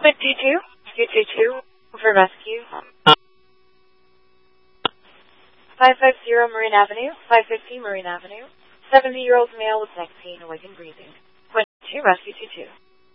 Quint 222 for rescue. 550 Marine Avenue, 550 Marine Avenue. 70-year-old male with neck pain, awake and breathing. Quint 2, rescue 22.